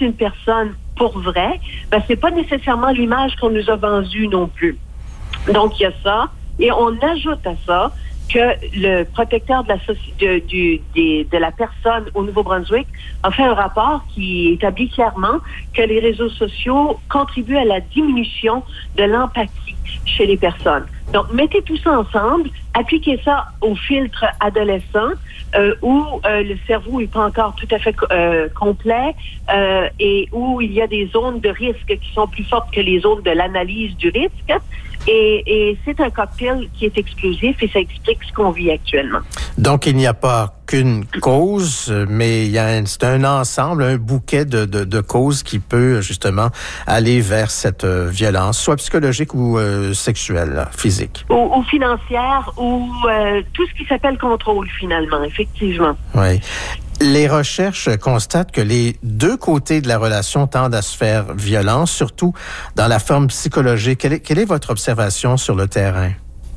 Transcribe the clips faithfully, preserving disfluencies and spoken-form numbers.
une personne pour vrai, ben, c'est pas nécessairement l'image qu'on nous a vendue non plus. Donc, il y a ça. Et on ajoute à ça que le protecteur de la, soci- de, du, des, de la personne au Nouveau-Brunswick a fait un rapport qui établit clairement que les réseaux sociaux contribuent à la diminution de l'empathie chez les personnes. Donc, mettez tout ça ensemble, appliquez ça au filtre adolescent euh, où euh, le cerveau n'est pas encore tout à fait euh, complet euh, et où il y a des zones de risque qui sont plus fortes que les zones de l'analyse du risque. Et, et c'est un cocktail qui est explosif et ça explique ce qu'on vit actuellement. Donc, il n'y a pas qu'une cause, mais il y a un, c'est un ensemble, un bouquet de, de, de causes qui peut justement aller vers cette euh, violence, soit psychologique ou euh, sexuelle, là, physique. Ou, ou financière, ou euh, tout ce qui s'appelle contrôle, finalement, effectivement. Oui. Les recherches constatent que les deux côtés de la relation tendent à se faire violence, surtout dans la forme psychologique. Quelle est, quelle est votre observation sur le terrain?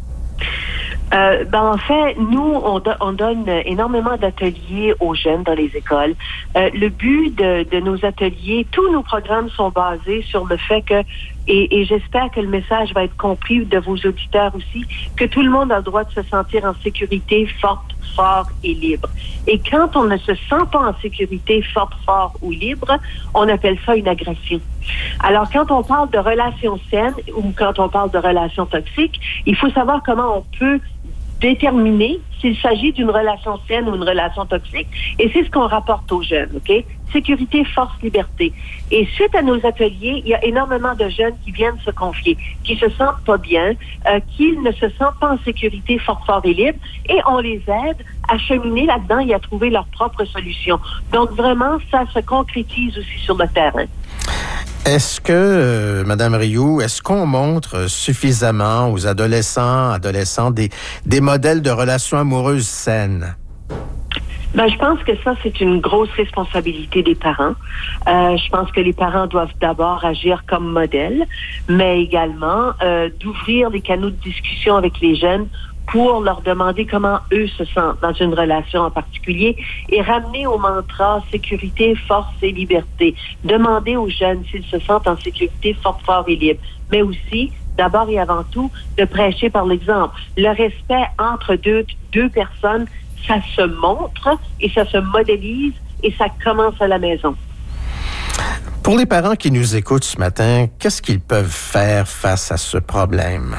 Euh, ben en fait, nous, on, do- on donne énormément d'ateliers aux jeunes dans les écoles. Euh, le but de, de nos ateliers, tous nos programmes sont basés sur le fait que, et, et j'espère que le message va être compris de vos auditeurs aussi, que tout le monde a le droit de se sentir en sécurité, forte, fort et libre. Et quand on ne se sent pas en sécurité, forte, fort ou libre, on appelle ça une agression. Alors, quand on parle de relations saines ou quand on parle de relations toxiques, il faut savoir comment on peut déterminer s'il s'agit d'une relation saine ou une relation toxique. Et c'est ce qu'on rapporte aux jeunes, OK? Sécurité, force, liberté. Et suite à nos ateliers, il y a énormément de jeunes qui viennent se confier, qui se sentent pas bien, euh, qui ne se sentent pas en sécurité, fort, fort et libre, et on les aide à cheminer là-dedans et à trouver leur propre solution. Donc vraiment, ça se concrétise aussi sur le terrain. Est-ce que, euh, Madame Rioux, est-ce qu'on montre suffisamment aux adolescents, adolescentes, des, des modèles de relations amoureuses saines? Ben, je pense que ça, c'est une grosse responsabilité des parents. Euh, je pense que les parents doivent d'abord agir comme modèle, mais également euh, d'ouvrir les canaux de discussion avec les jeunes pour leur demander comment eux se sentent dans une relation en particulier et ramener au mantra sécurité, force et liberté. Demander aux jeunes s'ils se sentent en sécurité, fort, fort et libre. Mais aussi, d'abord et avant tout, de prêcher par l'exemple. Le respect entre deux, deux personnes, ça se montre et ça se modélise et ça commence à la maison. Pour les parents qui nous écoutent ce matin, qu'est-ce qu'ils peuvent faire face à ce problème?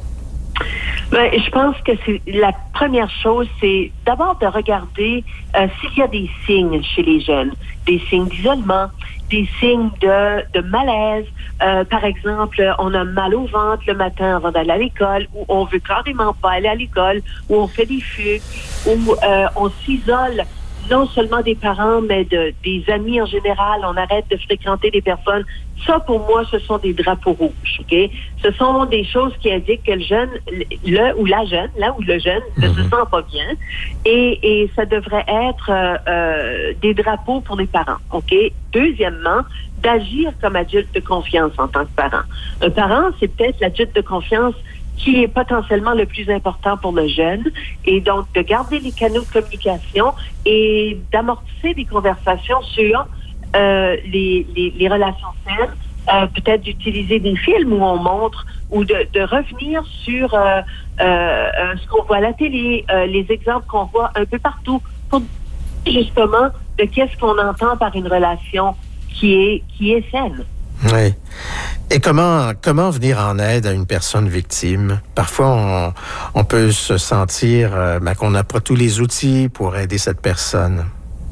Ben, je pense que c'est la première chose, c'est d'abord de regarder euh, s'il y a des signes chez les jeunes, des signes d'isolement, des signes de, de malaise. Euh, par exemple, on a mal au ventre le matin avant d'aller à l'école, ou on veut carrément pas aller à l'école, ou on fait des fugues, ou euh, on s'isole non seulement des parents, mais de, des amis en général. On arrête de fréquenter des personnes. Ça, pour moi, ce sont des drapeaux rouges, OK? Ce sont des choses qui indiquent que le jeune, le ou la jeune, là où le jeune ne Mm-hmm. se sent pas bien. Et, et ça devrait être euh, euh, des drapeaux pour les parents, OK? Deuxièmement, d'agir comme adulte de confiance en tant que parent. Un parent, c'est peut-être l'adulte de confiance qui est potentiellement le plus important pour le jeune, et donc de garder les canaux de communication et d'amorcer des conversations sur euh, les, les, les relations saines, euh, peut-être d'utiliser des films où on montre, ou de, de revenir sur euh, euh, ce qu'on voit à la télé, euh, les exemples qu'on voit un peu partout, pour justement de qu'est-ce qu'on entend par une relation qui est, qui est saine. Oui. Et comment comment venir en aide à une personne victime? Parfois, on, on peut se sentir euh, ben, qu'on n'a pas tous les outils pour aider cette personne.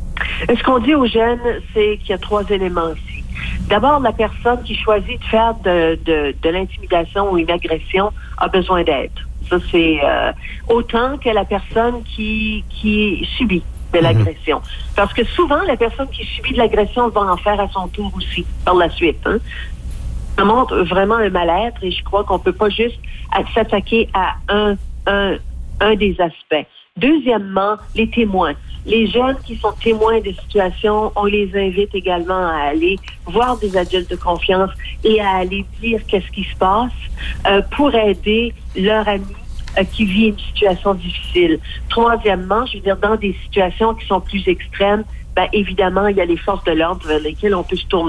Ce qu'on dit aux jeunes, c'est qu'il y a trois éléments ici. D'abord, la personne qui choisit de faire de, de, de l'intimidation ou une agression a besoin d'aide. Ça, c'est euh, autant que la personne qui, qui subit de l'agression. Mm-hmm. Parce que souvent, la personne qui subit de l'agression va en faire à son tour aussi, par la suite. Hein? Ça montre vraiment un mal-être et je crois qu'on ne peut pas juste s'attaquer à un, un, un des aspects. Deuxièmement, les témoins. Les jeunes qui sont témoins des situations, on les invite également à aller voir des adultes de confiance et à aller dire qu'est-ce qui se passe euh, pour aider leur ami euh, qui vit une situation difficile. Troisièmement, je veux dire, dans des situations qui sont plus extrêmes, ben, évidemment, il y a les forces de l'ordre vers lesquelles on peut se tourner.